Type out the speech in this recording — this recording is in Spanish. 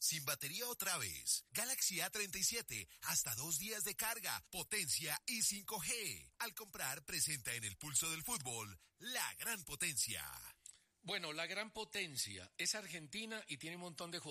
sin batería otra vez. Galaxy A37, hasta 2 días de carga, potencia y 5G. Al comprar, presenta en el pulso del fútbol la gran potencia. Bueno, la gran potencia es Argentina y tiene un montón de jugadores.